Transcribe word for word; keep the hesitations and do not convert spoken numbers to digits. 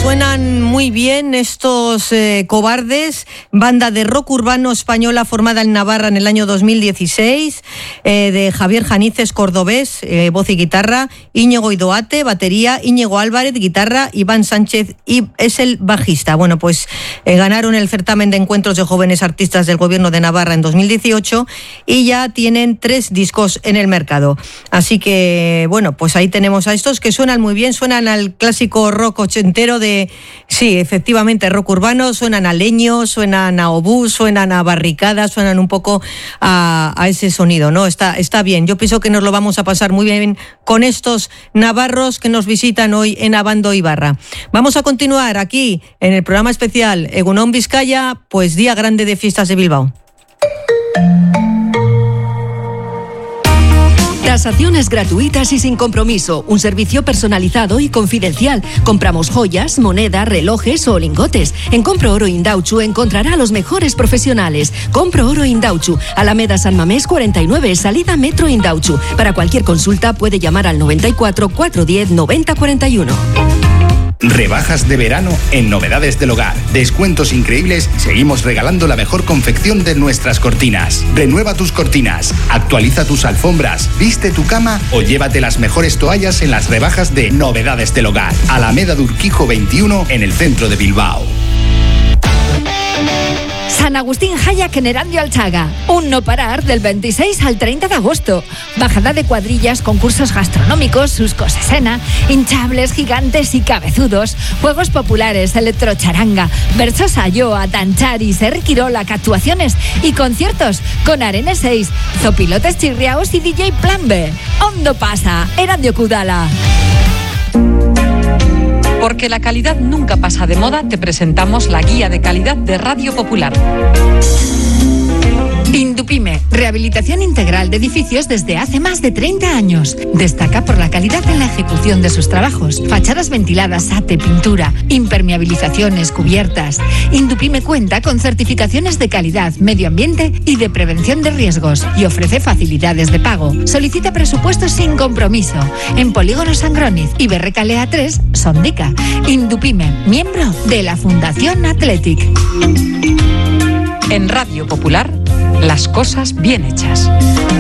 suenan muy bien estos eh, Cobardes, banda de rock urbano española formada en Navarra en el año dos mil dieciséis, eh, de Javier Janices, cordobés, eh, voz y guitarra, Íñigo Idoate, batería, Íñigo Álvarez, guitarra, Iván Sánchez y es el bajista. Bueno, pues eh, ganaron el certamen de encuentros de jóvenes artistas del Gobierno de Navarra en dos mil dieciocho y ya tienen tres discos en el mercado. Así que, bueno, pues ahí tenemos a estos que suenan muy bien, suenan al clásico rock ochentero de, sí, efectivamente, rock urbano, suenan a leño, suenan a obús, suenan a barricadas, suenan un poco a, a ese sonido, ¿no? Está, está bien, yo pienso que nos lo vamos a pasar muy bien con estos navarros que nos visitan hoy en Abando Ibarra. Vamos a continuar aquí en el programa especial Egunon Vizcaya, pues Día Grande de Fiestas de Bilbao. Tasaciones gratuitas y sin compromiso. Un servicio personalizado y confidencial. Compramos joyas, moneda, relojes o lingotes. En Compro Oro Indauchu encontrará a los mejores profesionales. Compro Oro Indauchu, Alameda San Mamés cuarenta y nueve, salida Metro Indauchu. Para cualquier consulta puede llamar al noventa y cuatro, cuatrocientos diez, noventa cuarenta y uno. Rebajas de verano en Novedades del Hogar. Descuentos increíbles. Seguimos regalando la mejor confección de nuestras cortinas. Renueva tus cortinas, actualiza tus alfombras, viste tu cama o llévate las mejores toallas en las rebajas de Novedades del Hogar. Alameda de Urquijo veintiuno en el centro de Bilbao. San Agustín Hayak en Erandio Alchaga. Un no parar del veintiséis al treinta de agosto. Bajada de cuadrillas, concursos gastronómicos, suscos escena, hinchables, gigantes y cabezudos, juegos populares, electrocharanga, versos ayoa, danchari, serquirola, actuaciones y conciertos con Arene seis, zopilotes chirriaos y D J Plan B. Ondo pasa, Erandio Kudala. Porque la calidad nunca pasa de moda, te presentamos la guía de calidad de Radio Popular. Indupime, rehabilitación integral de edificios desde hace más de treinta años. Destaca por la calidad en la ejecución de sus trabajos. Fachadas ventiladas, ate, pintura, impermeabilizaciones, cubiertas. Indupime cuenta con certificaciones de calidad, medio ambiente y de prevención de riesgos y ofrece facilidades de pago. Solicita presupuestos sin compromiso. En Polígono Sangroniz y Berrecalea tres, Sondica. Indupime, miembro de la Fundación Athletic. En Radio Popular, las cosas bien hechas.